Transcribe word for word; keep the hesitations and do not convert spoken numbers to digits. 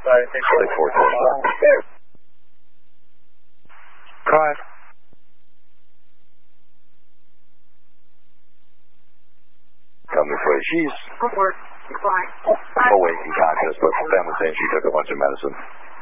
six four four. Five. Coming for she's awake in conscious, but family saying she took a bunch of medicine.